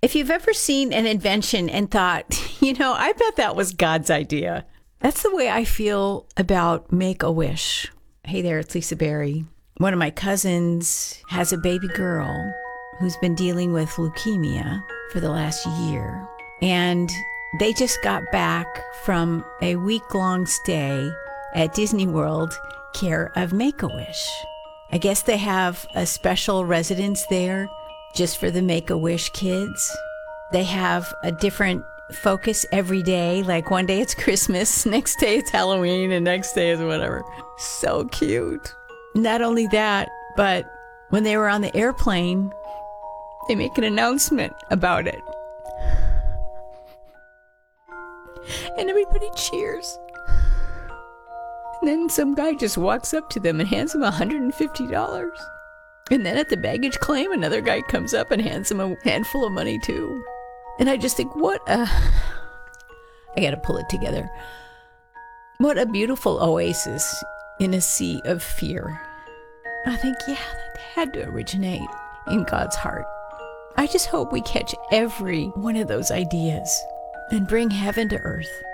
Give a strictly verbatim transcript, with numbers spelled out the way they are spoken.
If you've ever seen an invention and thought, you know, I bet that was God's idea. That's the way I feel about Make-A-Wish. Hey there, it's Lisa Berry. One of my cousins has a baby girl who's been dealing with leukemia for the last year. And they just got back from a week-long stay at Disney World, care of Make-A-Wish. I guess they have a special residence there just for the Make-A-Wish kids. They have a different focus every day. Like one day it's Christmas, next day it's Halloween, and next day is whatever. So cute. Not only that, but when they were on the airplane, they make an announcement about it. And everybody cheers. And then some guy just walks up to them and hands them one hundred fifty dollars. And then at the baggage claim, another guy comes up and hands him a handful of money too. And I just think, what a... I gotta pull it together. What a beautiful oasis in a sea of fear. I think, yeah, that had to originate in God's heart. I just hope we catch every one of those ideas and bring heaven to earth.